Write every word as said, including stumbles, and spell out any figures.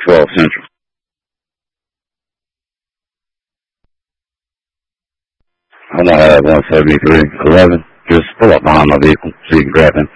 twelve Central. I'm gonna have one seventy-three eleven. Just pull up behind my vehicle so you can grab him.